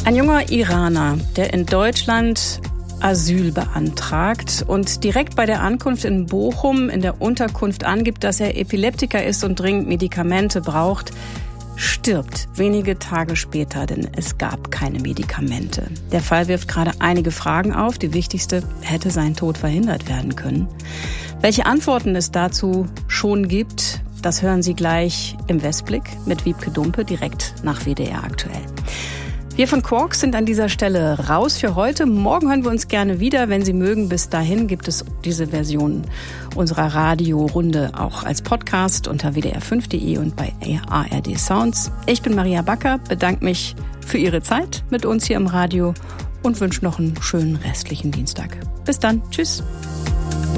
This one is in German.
Ein junger Iraner, der in Deutschland Asyl beantragt und direkt bei der Ankunft in Bochum in der Unterkunft angibt, dass er Epileptiker ist und dringend Medikamente braucht, stirbt wenige Tage später, denn es gab keine Medikamente. Der Fall wirft gerade einige Fragen auf. Die wichtigste: hätte sein Tod verhindert werden können? Welche Antworten es dazu schon gibt, das hören Sie gleich im Westblick mit Wiebke Dumpe direkt nach WDR aktuell. Wir von Quark sind an dieser Stelle raus für heute. Morgen hören wir uns gerne wieder, wenn Sie mögen. Bis dahin gibt es diese Version unserer Radiorunde auch als Podcast unter wdr5.de und bei ARD Sounds. Ich bin Maria Backer, bedanke mich für Ihre Zeit mit uns hier im Radio und wünsche noch einen schönen restlichen Dienstag. Bis dann. Tschüss.